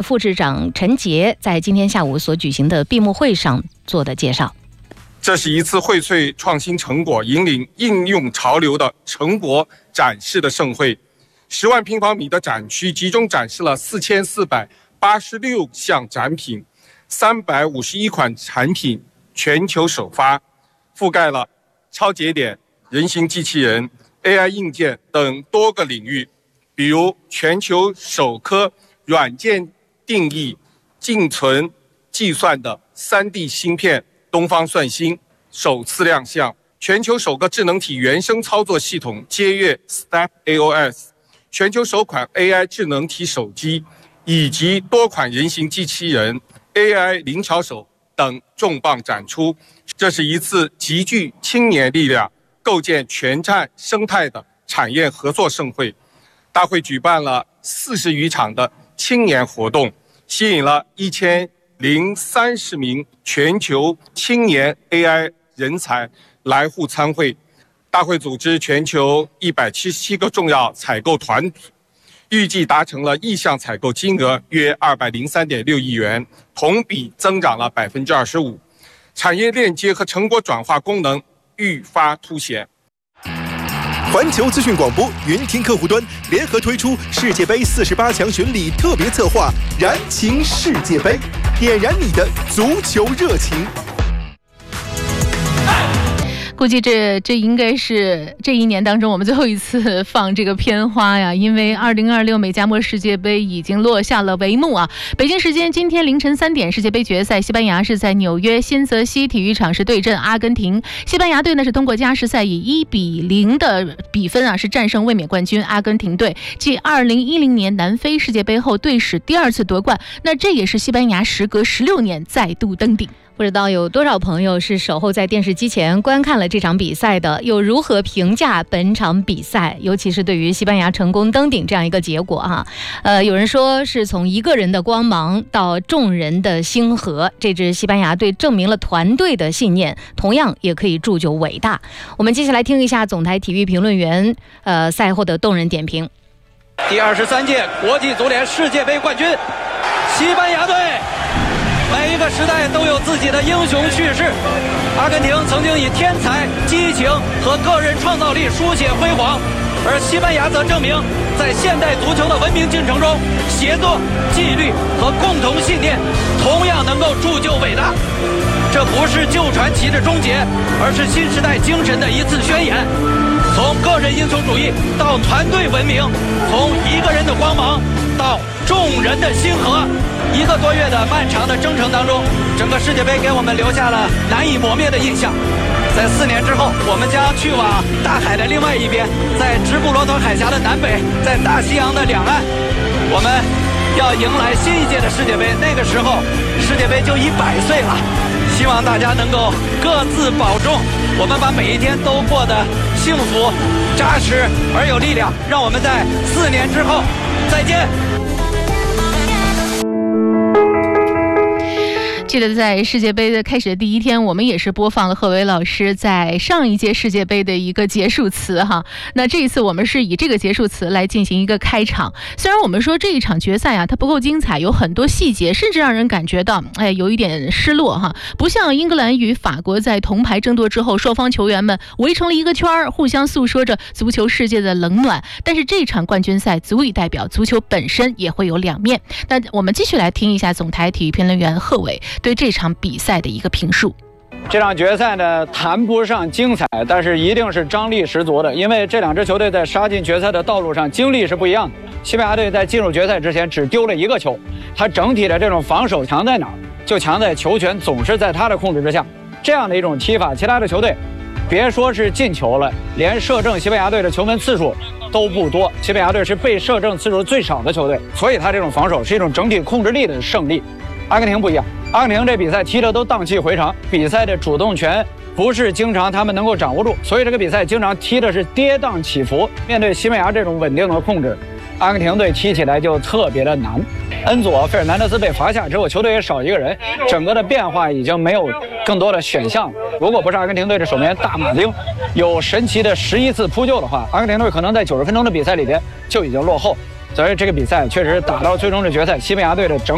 副市长陈杰在今天下午所举行的闭幕会上做的介绍。 这是一次荟萃创新成果、引领应用潮流的成果展示的盛会。10万平方米的展区集中展示了4486项展品，351款产品全球首发，覆盖了超节点、人形机器人、AI 硬件等多个领域，比如全球首颗软件定义、静存、计算的3D 芯片东方算芯首次亮相，全球首个智能体原生操作系统接跃 Step AOS， 全球首款 AI 智能体手机，以及多款人形机器人、AI 灵巧手等重磅展出。这是一次集聚青年力量、构建全站生态的产业合作盛会。大会举办了40余场的青年活动，吸引了1030名全球青年 AI 人才来沪参会。大会组织全球177个重要采购团体，预计达成了意向采购金额约203.6亿元，同比增长了25%，产业链接和成果转化功能愈发凸显。 环球资讯广播云听客户端联合推出世界杯48强巡礼特别策划“燃情世界杯”，点燃你的足球热情。 估计这应该是这一年当中我们最后一次放这个片花呀，因为2026美加墨世界杯已经落下了帷幕啊。北京时间今天凌晨3点，世界杯决赛，西班牙是在纽约新泽西体育场是对阵阿根廷。西班牙队呢是通过加时赛以1-0的比分啊是战胜卫冕冠军阿根廷队，继2010年南非世界杯后队史第2次夺冠。那这也是西班牙时隔16年再度登顶。 不知道有多少朋友是守候在电视机前观看了这场比赛的，又如何评价本场比赛？尤其是对于西班牙成功登顶这样一个结果啊，有人说是从一个人的光芒到众人的星河，这支西班牙队证明了团队的信念，同样也可以铸就伟大。我们接下来听一下总台体育评论员赛后的动人点评。 第23届国际足联世界杯冠军，西班牙队。每一个时代都有自己的英雄叙事。阿根廷曾经以天才、激情和个人创造力书写辉煌，而西班牙则证明，在现代足球的文明进程中，协作、纪律和共同信念同样能够铸就伟大。这不是旧传奇的终结，而是新时代精神的一次宣言。从个人英雄主义到团队文明，从一个人的光芒到众人的星河。1个多月的漫长的征程当中，整个世界杯给我们留下了难以磨灭的印象。在4年之后，我们将去往大海的另外一边，在直布罗陀海峡的南北，在大西洋的两岸，我们要迎来新一届的世界杯。那个时候，世界杯就100岁了。希望大家能够各自保重，我们把每一天都过得幸福、扎实而有力量。让我们在4年之后再见。 记得在世界杯的开始的第一天，我们也是播放了贺炜老师在上一届世界杯的一个结束词哈。那这一次我们是以这个结束词来进行一个开场。虽然我们说这一场决赛啊，它不够精彩，有很多细节，甚至让人感觉到有一点失落哈。不像英格兰与法国在铜牌争夺之后，双方球员们围成了一个圈，互相诉说着足球世界的冷暖。但是这场冠军赛足以代表足球本身也会有两面。那我们继续来听一下总台体育评论员贺炜对这场比赛的一个评述。 这场决赛呢，谈不上精彩，但是一定是张力十足的，因为这两支球队在杀进决赛的道路上经历是不一样的。西班牙队在进入决赛之前只丢了1个球，他整体的这种防守强在哪儿？就强在球权总是在他的控制之下。这样的一种踢法，其他的球队别说是进球了，连射正西班牙队的球门次数都不多。西班牙队是被射正次数最少的球队，所以他这种防守是一种整体控制力的胜利。阿根廷不一样，阿根廷这比赛踢的都荡气回肠，比赛的主动权不是经常他们能够掌握住，所以这个比赛经常踢的是跌宕起伏。面对西班牙这种稳定的控制，阿根廷队踢起来就特别的难。恩佐·费尔南德斯被罚下之后，球队也少1个人，整个的变化已经没有更多的选项了。如果不是阿根廷队的守门员大马丁有神奇的11次扑救的话，阿根廷队可能在90分钟的比赛里边就已经落后。所以这个比赛确实打到最终的决赛，西班牙队的整